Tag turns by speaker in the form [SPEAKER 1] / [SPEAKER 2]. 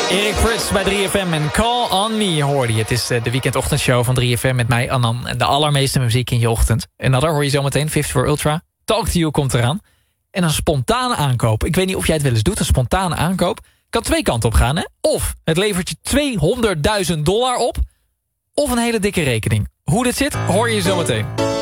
[SPEAKER 1] Erik Prits bij 3FM en Call On Me hoorde je. Het is de weekendochtendshow van 3FM met mij, Annan. En de allermeeste muziek in je ochtend. En daar hoor je zometeen 50 for Ultra. Talk to You komt eraan. En een spontane aankoop. Ik weet niet of jij het wel eens doet, een spontane aankoop. Kan twee kanten op gaan, hè? Of het levert je $200.000 op. Of een hele dikke rekening. Hoe dit zit, hoor je zometeen.